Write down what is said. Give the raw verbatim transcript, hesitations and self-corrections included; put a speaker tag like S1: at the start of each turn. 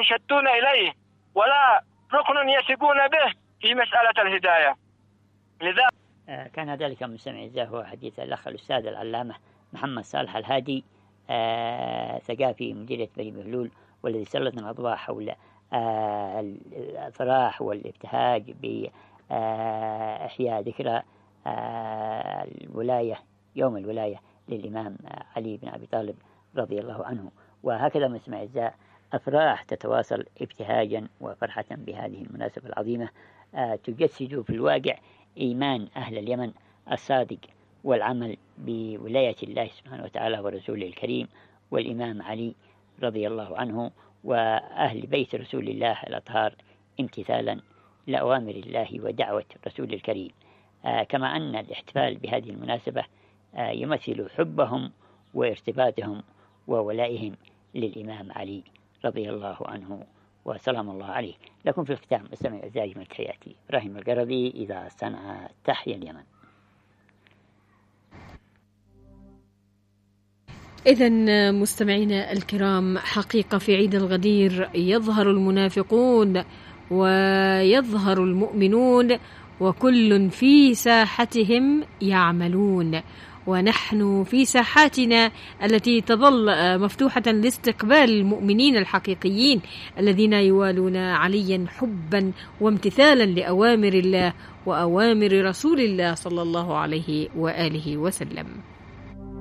S1: ينشدون إليه ولا ركن يثقون به في مسألة الهداية. لذا
S2: كان ذلك مستمع إزاه هو حديث الأخ الأستاذ العلامة محمد صالح الهادي آه ثقافي مديرية بني بهلول، والذي سلط الأضواء حول آه الأفراح والابتهاج بإحياء ذكرى آه الولاية يوم الولاية للإمام علي بن أبي طالب رضي الله عنه. وهكذا مستمع إزاه أفراح تتواصل ابتهاجا وفرحة بهذه المناسبة العظيمة آه تجسد في الواقع إيمان أهل اليمن الصادق والعمل بولاية الله سبحانه وتعالى ورسوله الكريم والإمام علي رضي الله عنه وأهل بيت رسول الله الأطهار امتثالا لأوامر الله ودعوة رسول الكريم. آه كما أن الاحتفال بهذه المناسبة آه يمثل حبهم وارتباطهم وولائهم للإمام علي رضي الله عنه وسلام الله عليه. لكم في الختام استمع أعزائي من تحياتي إبراهيم القرضي إذا صنع تحيا اليمن.
S3: إذن مستمعينا الكرام، حقيقة في عيد الغدير يظهر المنافقون ويظهر المؤمنون وكل في ساحتهم يعملون، ونحن في ساحاتنا التي تظل مفتوحة لاستقبال المؤمنين الحقيقيين الذين يوالون عليا حبا وامتثالا لأوامر الله وأوامر رسول الله صلى الله عليه وآله وسلم.